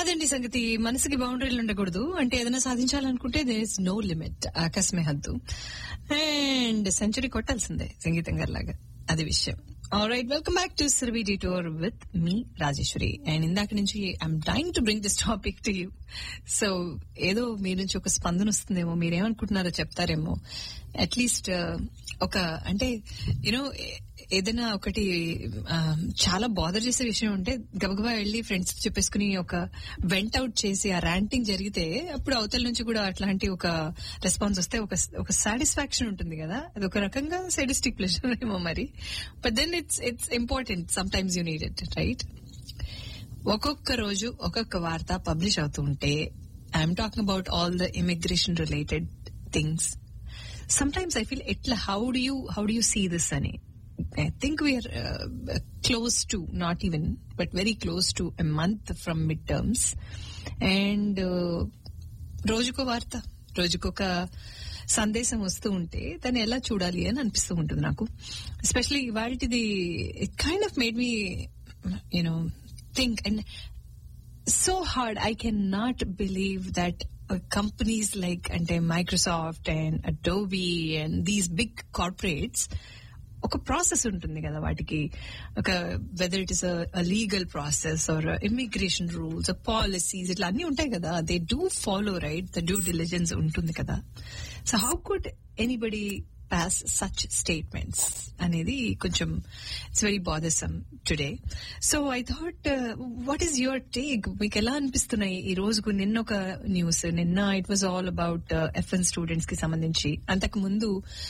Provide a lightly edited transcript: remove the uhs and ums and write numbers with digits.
అదండి సంగతి. మనసుకి బౌండరీలు ఉండకూడదు. అంటే ఏదైనా సాధించాలనుకుంటే దేర్ ఇస్ నో లిమిట్, ఆకాశమే హద్దు. అండ్ సెంచరీ కొట్టాల్సిందే సంగీతం గారి లాగా, అది విషయం. Alright, welcome back to Surabhi detour with me Rajeshwari. And ఇందాక నుంచి I'm trying to bring this topic to you. So ఏదో మీ నుంచి ఒక స్పందన వస్తుందేమో, మీరేమనుకుంటున్నారో చెప్తారేమో. అట్లీస్ట్ ఒక అంటే యూనో ఏదైనా ఒకటి చాలా బాదర్ చేసే విషయం ఉంటే గబగబా వెళ్లి ఫ్రెండ్స్ చెప్పేసుకుని ఒక వెంట్ అవుట్ చేసి ఆ ర్యాంటింగ్ జరిగితే అప్పుడు అవతల నుంచి కూడా అట్లాంటి ఒక రెస్పాన్స్ వస్తే ఒక సాటిస్ఫాక్షన్ ఉంటుంది కదా. అది ఒక రకంగా సాడిస్టిక్ ప్లెజర్ ఏమో మరి. But then it's important, some times you need it, right? ఒక్కొక్క రోజు ఒక్కొక్క వార్త పబ్లిష్ అవుతూ ఉంటే, I'm talking about all the immigration related things. Sometimes I feel ఎట్లా how do you see this అని. I think we are close to, not even, but very close to a month from midterms. And రోజుకో వార్త, రోజుకొక సందేశం వస్తూ ఉంటే దాన్ని ఎలా చూడాలి అని అనిపిస్తూ ఉంటుంది నాకు. Especially ఇవాళది it kind of made me think. And so hard, I can not believe that companies like అంటే Microsoft and Adobe and these big corporates, ఒక ప్రాసెస్ ఉంటుంది కదా వాటికి, ఒక whether it is a legal process are immigration rules, policies, ఇట్లా అన్ని ఉంటాయి కదా. They do follow, right? The due diligence ఉంటుంది కదా. So how could anybody pass such statements అనేది కొంచెం it's very బాదర్సమ్ today. So I thought, what is your take? మీకు ఎలా అనిపిస్తున్నాయి ఈ రోజుకు? నిన్న ఒక న్యూస్, నిన్న it was all about FN students కి సంబంధించి. అంతకు ముందు